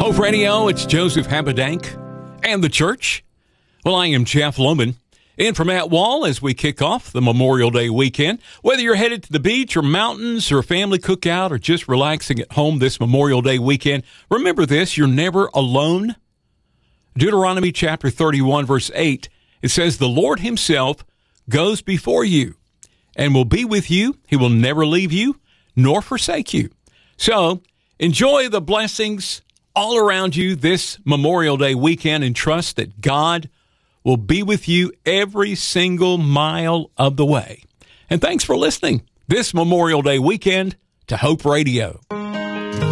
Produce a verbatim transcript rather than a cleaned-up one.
Hope Radio, it's Joseph Habedank and the church. Well, I am Jeff Lohman, in for Matt Wall as we kick off the Memorial Day weekend. Whether you're headed to the beach or mountains or a family cookout or just relaxing at home this Memorial Day weekend, remember this, you're never alone. Deuteronomy chapter thirty-one, verse eight, it says, "The Lord himself goes before you and will be with you. He will never leave you nor forsake you." So enjoy the blessings all around you this Memorial Day weekend and trust that God will be with you every single mile of the way. And thanks for listening this Memorial Day weekend to Hope Radio.